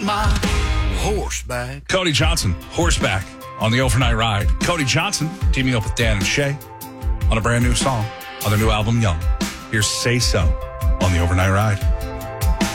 My horseback. Cody Johnson, horseback on the overnight ride. Cody Johnson teaming up with Dan and Shay on a brand new song on their new album, Young. Here's Say So on the overnight ride.